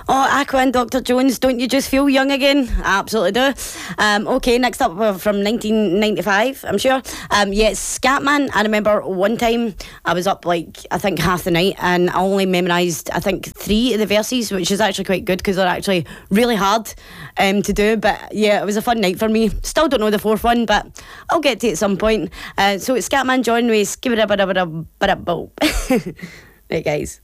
Oh, Aqua and Dr. Jones, don't you just feel young again? I absolutely do. Okay, next up from 1995, I'm sure. Scatman. I remember one time I was up I think half the night, and I only memorised I think 3 of the verses, which is actually quite good because they're actually really hard to do. But yeah, it was a fun night for me. Still don't know the 4th one, but I'll get to it at some point. So it's Scatman John with Skip it up. Right, guys.